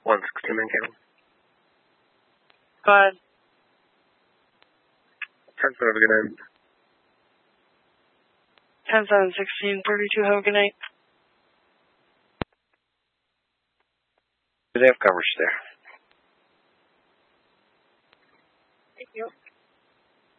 116 main cable. Go ahead. 10-7, have a good night. 10-7, 1632, have a good night. Do they have coverage there?